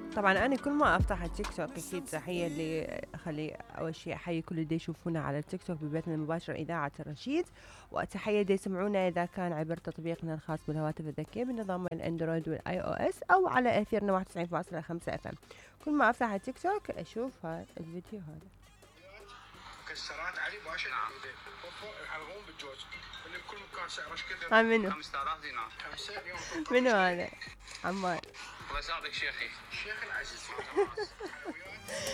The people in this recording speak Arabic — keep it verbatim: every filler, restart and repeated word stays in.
طبعا انا كل ما افتح التيك توك اكيد تحيه اللي خلي اول شيء احيي كل اللي يشوفونا على التيك توك ببثنا المباشر اذاعه الرشيد، وتحيه اللي يسمعونا اذا كان عبر تطبيقنا الخاص بالهواتف الذكيه بنظام الاندرويد والاي او اس او على اثيرنا واحد وتسعين فاصلة خمسة اف ام. كل ما افتح التيك توك اشوف هذا الفيديو هذا. مكسرات علي باشا. نعم. الحلقوم بالجوز اللي بكل مكان سعره ايش كثر؟ ها منو؟ خمسة آلاف دينار. خمسة اليوم. منو هذا؟ عمار. الله يسعدك شيخي. الشيخ العزيز.